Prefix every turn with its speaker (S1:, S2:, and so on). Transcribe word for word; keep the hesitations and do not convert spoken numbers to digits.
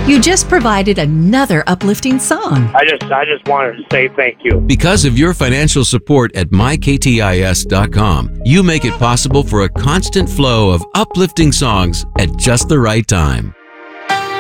S1: You just provided another uplifting song.
S2: I just I just wanted to say thank you.
S3: Because of your financial support at my k t i s dot com, you make it possible for a constant flow of uplifting songs at just the right time.